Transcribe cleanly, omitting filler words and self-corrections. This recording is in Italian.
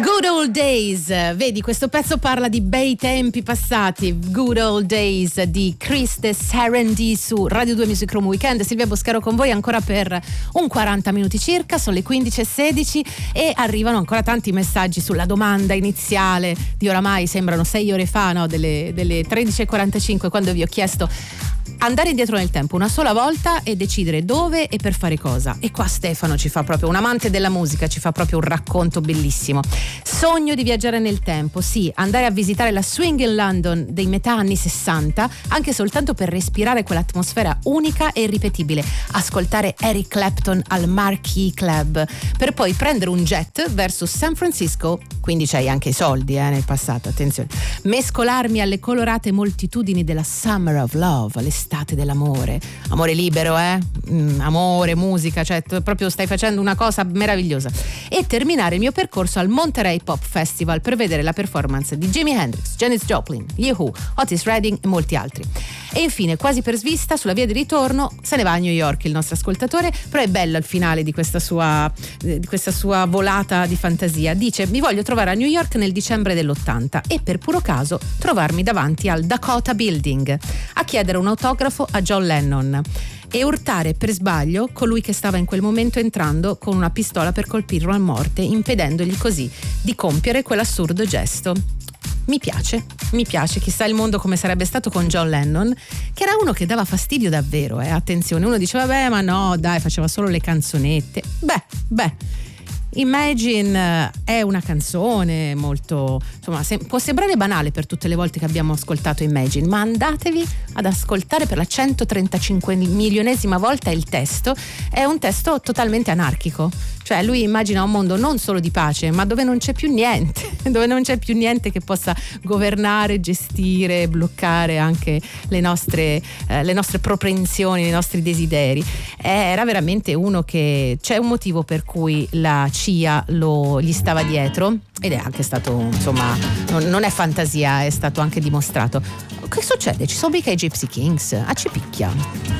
Good Old Days, vedi, questo pezzo parla di bei tempi passati. Good Old Days di Chris De Serendi su Radio 2 Music Room Weekend. Silvia Boscaro con voi ancora per un 40 minuti circa, sono le 15:16 e arrivano ancora tanti messaggi sulla domanda iniziale di oramai sembrano 6 ore fa, no? delle 13:45, quando vi ho chiesto andare indietro nel tempo una sola volta e decidere dove e per fare cosa. E qua Stefano ci fa proprio, un amante della musica, ci fa proprio un racconto bellissimo. Sogno di viaggiare nel tempo, sì, andare a visitare la Swing in London dei metà anni 60, anche soltanto per respirare quell'atmosfera unica e irripetibile, ascoltare Eric Clapton al Marquee Club, per poi prendere un jet verso San Francisco, quindi c'hai anche i soldi nel passato, attenzione, mescolarmi alle colorate moltitudini della Summer of Love, l'estate dell'amore, amore libero, amore, musica, cioè proprio stai facendo una cosa meravigliosa, e terminare il mio percorso al Monterey Pop Festival per vedere la performance di Jimi Hendrix, Janis Joplin, Yoo-Hoo, Otis Redding e molti altri. E infine, quasi per svista, sulla via di ritorno se ne va a New York il nostro ascoltatore, però è bello il finale di questa sua volata di fantasia. Dice: mi voglio trovare a New York nel dicembre dell'80 e per puro caso trovarmi davanti al Dakota Building a chiedere un autografo a John Lennon e urtare per sbaglio colui che stava in quel momento entrando con una pistola per colpirlo a morte, impedendogli così di compiere quell'assurdo gesto. Mi piace, chissà il mondo come sarebbe stato con John Lennon, che era uno che dava fastidio davvero, attenzione, uno diceva vabbè ma no dai, faceva solo le canzonette, beh Imagine è una canzone molto, insomma, può sembrare banale per tutte le volte che abbiamo ascoltato Imagine, ma andatevi ad ascoltare per la 135 milionesima volta il testo. È un testo totalmente anarchico, cioè lui immagina un mondo non solo di pace, ma dove non c'è più niente, dove non c'è più niente che possa governare, gestire, bloccare anche le nostre propensioni, i nostri desideri. Era veramente uno che, c'è un motivo per cui la CIA gli stava dietro, ed è anche stato, insomma, non è fantasia, è stato anche dimostrato. Che succede? Ci sono mica i Gypsy Kings, ci picchia.